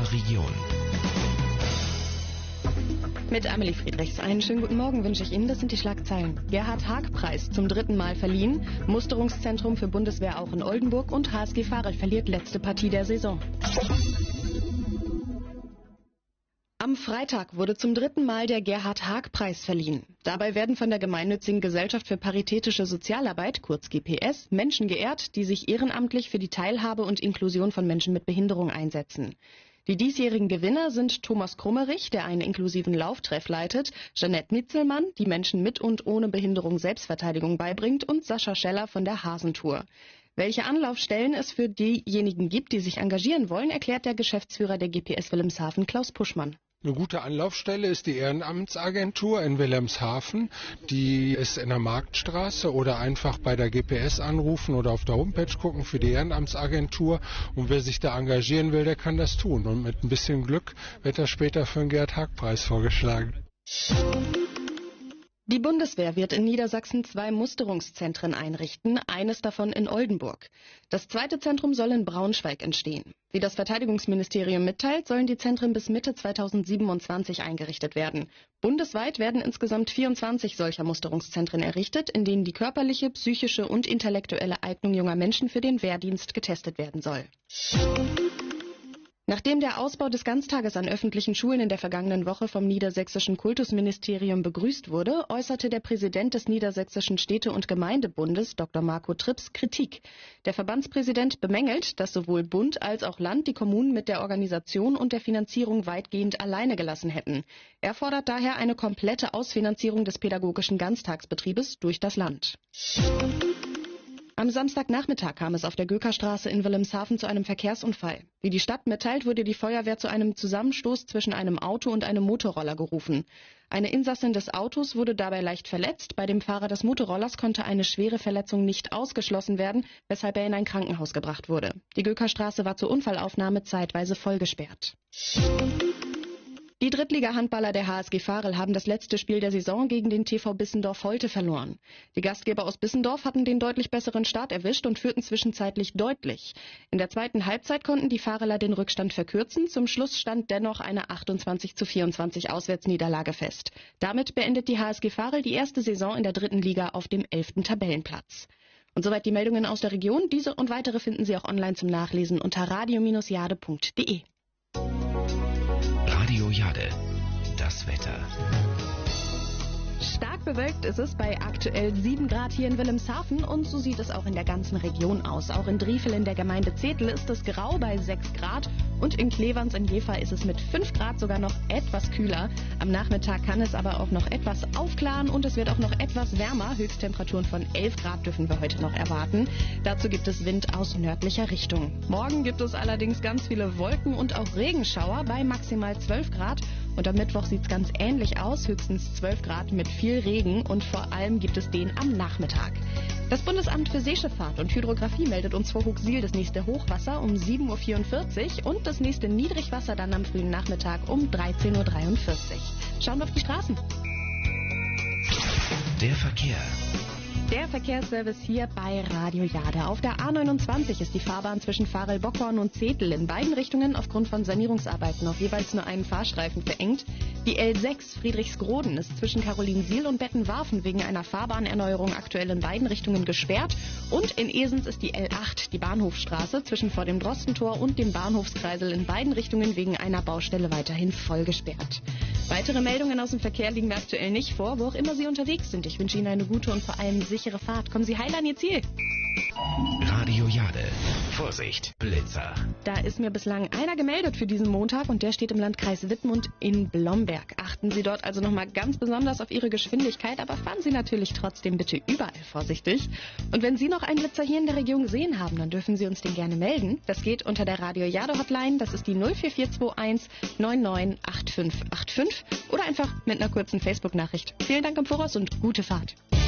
Region. Mit Amelie Friedrichs. Einen schönen guten Morgen wünsche ich Ihnen. Das sind die Schlagzeilen. Gerhard-Haag-Preis zum 3. Mal verliehen. Musterungszentrum für Bundeswehr auch in Oldenburg. Und HSG Varel verliert letzte Partie der Saison. Am Freitag wurde zum 3. Mal der Gerhard-Haag-Preis verliehen. Dabei werden von der gemeinnützigen Gesellschaft für paritätische Sozialarbeit, kurz GPS, Menschen geehrt, die sich ehrenamtlich für die Teilhabe und Inklusion von Menschen mit Behinderung einsetzen. Die diesjährigen Gewinner sind Thomas Krummerich, der einen inklusiven Lauftreff leitet, Jeanette Nitzelmann, die Menschen mit und ohne Behinderung Selbstverteidigung beibringt, und Sascha Scheller von der Hasentour. Welche Anlaufstellen es für diejenigen gibt, die sich engagieren wollen, erklärt der Geschäftsführer der GPS Wilhelmshaven, Klaus Puschmann. Eine gute Anlaufstelle ist die Ehrenamtsagentur in Wilhelmshaven. Die ist in der Marktstraße, oder einfach bei der GPS anrufen oder auf der Homepage gucken für die Ehrenamtsagentur. Und wer sich da engagieren will, der kann das tun. Und mit ein bisschen Glück wird er später für den Gerhard-Haag-Preis vorgeschlagen. Die Bundeswehr wird in Niedersachsen 2 Musterungszentren einrichten, eines davon in Oldenburg. Das zweite Zentrum soll in Braunschweig entstehen. Wie das Verteidigungsministerium mitteilt, sollen die Zentren bis Mitte 2027 eingerichtet werden. Bundesweit werden insgesamt 24 solcher Musterungszentren errichtet, in denen die körperliche, psychische und intellektuelle Eignung junger Menschen für den Wehrdienst getestet werden soll. Nachdem der Ausbau des Ganztages an öffentlichen Schulen in der vergangenen Woche vom niedersächsischen Kultusministerium begrüßt wurde, äußerte der Präsident des Niedersächsischen Städte- und Gemeindebundes, Dr. Marco Trips, Kritik. Der Verbandspräsident bemängelt, dass sowohl Bund als auch Land die Kommunen mit der Organisation und der Finanzierung weitgehend alleine gelassen hätten. Er fordert daher eine komplette Ausfinanzierung des pädagogischen Ganztagsbetriebes durch das Land. Am Samstagnachmittag kam es auf der Gökerstraße in Wilhelmshaven zu einem Verkehrsunfall. Wie die Stadt mitteilt, wurde die Feuerwehr zu einem Zusammenstoß zwischen einem Auto und einem Motorroller gerufen. Eine Insassin des Autos wurde dabei leicht verletzt. Bei dem Fahrer des Motorrollers konnte eine schwere Verletzung nicht ausgeschlossen werden, weshalb er in ein Krankenhaus gebracht wurde. Die Gökerstraße war zur Unfallaufnahme zeitweise vollgesperrt. Die Drittliga-Handballer der HSG Varel haben das letzte Spiel der Saison gegen den TV Bissendorf-Holte verloren. Die Gastgeber aus Bissendorf hatten den deutlich besseren Start erwischt und führten zwischenzeitlich deutlich. In der zweiten Halbzeit konnten die Vareler den Rückstand verkürzen. Zum Schluss stand dennoch eine 28:24 Auswärtsniederlage fest. Damit beendet die HSG Varel die erste Saison in der 3. Liga auf dem 11. Tabellenplatz. Und soweit die Meldungen aus der Region. Diese und weitere finden Sie auch online zum Nachlesen unter radio-jade.de. Radio Jade, das Wetter. Stark bewölkt ist es bei aktuell 7 Grad hier in Wilhelmshaven, und so sieht es auch in der ganzen Region aus. Auch in Driefel in der Gemeinde Zetel ist es grau bei 6 Grad und in Cleverns in Jever ist es mit 5 Grad sogar noch etwas kühler. Am Nachmittag kann es aber auch noch etwas aufklaren und es wird auch noch etwas wärmer. Höchsttemperaturen von 11 Grad dürfen wir heute noch erwarten. Dazu gibt es Wind aus nördlicher Richtung. Morgen gibt es allerdings ganz viele Wolken und auch Regenschauer bei maximal 12 Grad. Und am Mittwoch sieht es ganz ähnlich aus, höchstens 12 Grad mit viel Regen, und vor allem gibt es den am Nachmittag. Das Bundesamt für Seeschifffahrt und Hydrographie meldet uns vor Hooxil das nächste Hochwasser um 7:44 Uhr und das nächste Niedrigwasser dann am frühen Nachmittag um 13:43 Uhr. Schauen wir auf die Straßen. Der Verkehr. Der Verkehrsservice hier bei Radio Jade. Auf der A29 ist die Fahrbahn zwischen Varel-Bockhorn und Zetel in beiden Richtungen aufgrund von Sanierungsarbeiten auf jeweils nur einen Fahrstreifen verengt. Die L6 Friedrichsgroden ist zwischen Carolinsiel und Bettenwarfen wegen einer Fahrbahnerneuerung aktuell in beiden Richtungen gesperrt. Und in Esens ist die L8, die Bahnhofstraße, zwischen vor dem Drostentor und dem Bahnhofskreisel in beiden Richtungen wegen einer Baustelle weiterhin voll gesperrt. Weitere Meldungen aus dem Verkehr liegen mir aktuell nicht vor, wo auch immer Sie unterwegs sind. Ich wünsche Ihnen eine gute und vor allem sichere Fahrt. Kommen Sie heil an Ihr Ziel. Radio Jade. Vorsicht, Blitzer. Da ist mir bislang einer gemeldet für diesen Montag und der steht im Landkreis Wittmund in Blomberg. Achten Sie dort also nochmal ganz besonders auf Ihre Geschwindigkeit, aber fahren Sie natürlich trotzdem bitte überall vorsichtig. Und wenn Sie noch einen Blitzer hier in der Region gesehen haben, dann dürfen Sie uns den gerne melden. Das geht unter der Radio Jade Hotline, das ist die 04421 998585 oder einfach mit einer kurzen Facebook-Nachricht. Vielen Dank im Voraus und gute Fahrt.